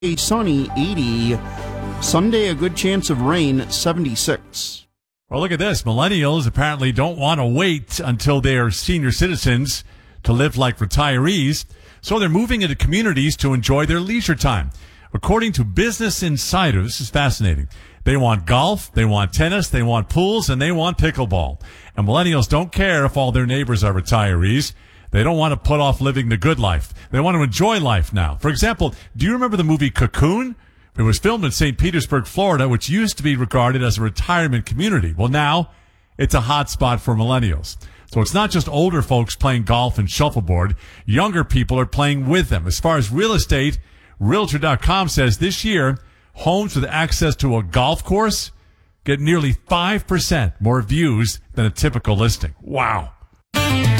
sunny 80. Sunday, a good chance of rain 76. Well, look at this. Millennials apparently don't want to wait until they are senior citizens to live like retirees, so they're moving into communities to enjoy their leisure time. According to Business Insider, this is fascinating. They want golf, they want tennis, they want pools, and they want pickleball. And millennials don't care if all their neighbors are retirees. They don't want to put off living the good life. They want to enjoy life now. For example, do you remember the movie Cocoon? It was filmed in St. Petersburg, Florida, which used to be regarded as a retirement community. Well, now it's a hot spot for millennials. So it's not just older folks playing golf and shuffleboard. Younger people are playing with them. As far as real estate, Realtor.com says this year, homes with access to a golf course get nearly 5% more views than a typical listing. Wow.